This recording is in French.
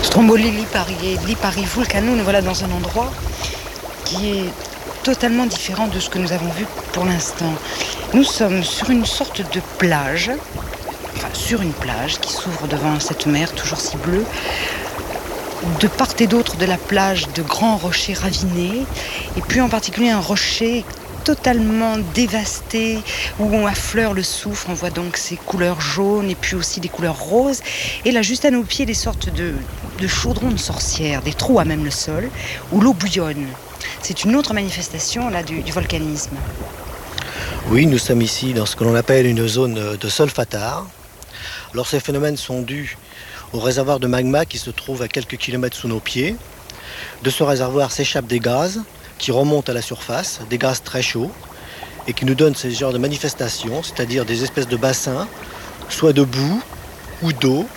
Stromboli Lipari Vulcano, nous voilà dans un endroit qui est totalement différent de ce que nous avons vu pour l'instant. Nous sommes sur une sorte de plage, sur une plage qui s'ouvre devant cette mer toujours si bleue. De part et d'autre de la plage, de grands rochers ravinés, et puis en particulier un rocher totalement dévasté, où on affleure le soufre. On voit donc ces couleurs jaunes et puis aussi des couleurs roses. Et là, juste à nos pieds, des sortes de chaudrons de sorcières, des trous à même le sol, où l'eau bouillonne. C'est une autre manifestation là, du volcanisme. Oui, nous sommes ici dans ce que l'on appelle une zone de solfatar. Alors ces phénomènes sont dus au réservoir de magma qui se trouve à quelques kilomètres sous nos pieds. De ce réservoir s'échappent des gaz qui remontent à la surface, des gaz très chauds, et qui nous donnent ce genre de manifestations, c'est-à-dire des espèces de bassins, soit de boue ou d'eau,